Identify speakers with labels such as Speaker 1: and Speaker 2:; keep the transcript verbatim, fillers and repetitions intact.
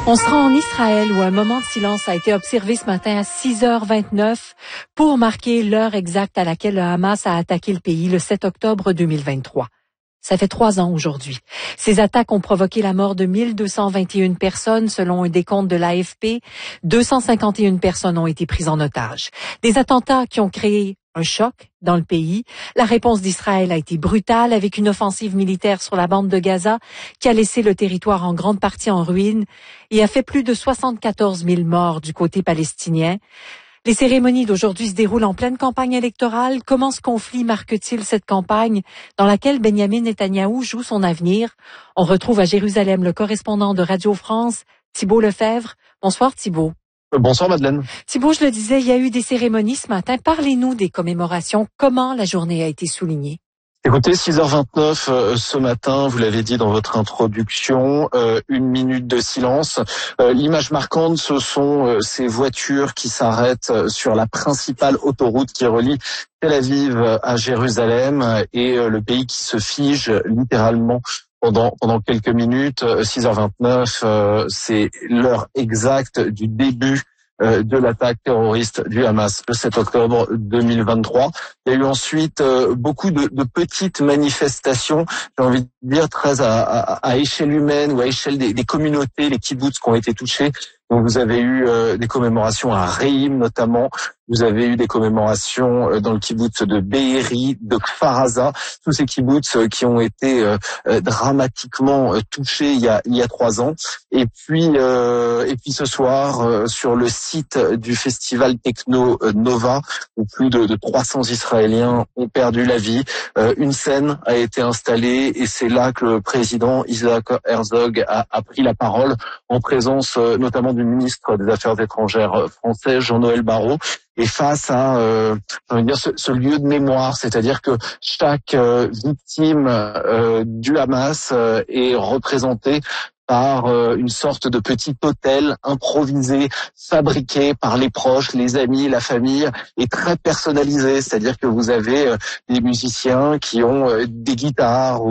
Speaker 1: On se rend en Israël où un moment de silence a été observé ce matin à six heures vingt-neuf pour marquer l'heure exacte à laquelle le Hamas a attaqué le pays le sept octobre deux mille vingt-trois. Ça fait trois ans aujourd'hui. Ces attaques ont provoqué la mort de mille deux cent vingt et une personnes selon un décompte de l'A F P. deux cent cinquante et une personnes ont été prises en otage. Des attentats qui ont créé un choc dans le pays. La réponse d'Israël a été brutale avec une offensive militaire sur la bande de Gaza qui a laissé le territoire en grande partie en ruine et a fait plus de soixante-quatorze mille morts du côté palestinien. Les cérémonies d'aujourd'hui se déroulent en pleine campagne électorale. Comment ce conflit marque-t-il cette campagne dans laquelle Benjamin Netanyahou joue son avenir? On retrouve à Jérusalem le correspondant de Radio France, Thibault Lefebvre. Bonsoir Thibault.
Speaker 2: Bonsoir Madeleine.
Speaker 1: Thibault, je le disais, il y a eu des cérémonies ce matin. Parlez-nous des commémorations. Comment la journée a été soulignée?
Speaker 2: Écoutez, six heures vingt-neuf euh, ce matin, vous l'avez dit dans votre introduction, euh, une minute de silence. Euh, l'image marquante, ce sont euh, ces voitures qui s'arrêtent sur la principale autoroute qui relie Tel Aviv à Jérusalem et euh, le pays qui se fige littéralement pendant pendant quelques minutes. six heures vingt-neuf, euh, c'est l'heure exacte du début de l'attaque terroriste du Hamas le sept octobre deux mille vingt-trois. Il y a eu ensuite euh, beaucoup de, de petites manifestations, j'ai envie de dire très à, à, à échelle humaine ou à échelle des, des communautés, les kibboutz qui ont été touchés. Donc vous avez eu euh, des commémorations à Reim notamment, vous avez eu des commémorations euh, dans le kibboutz de Be'eri, de Kfar Aza, tous ces kibboutz euh, qui ont été euh, euh, dramatiquement euh, touchés il y a il y a trois ans. Et puis euh, et puis ce soir euh, sur le site du festival Techno Nova où plus de, de trois cents Israéliens ont perdu la vie, euh, une scène a été installée et c'est là que le président Isaac Herzog a, a pris la parole en présence euh, notamment du ministre des Affaires étrangères français, Jean-Noël Barrot, et face à euh, je veux dire, ce, ce lieu de mémoire, c'est-à-dire que chaque euh, victime euh, du Hamas euh, est représentée par euh, une sorte de petit hôtel improvisé, fabriqué par les proches, les amis, la famille, et très personnalisé, c'est-à-dire que vous avez euh, des musiciens qui ont euh, des guitares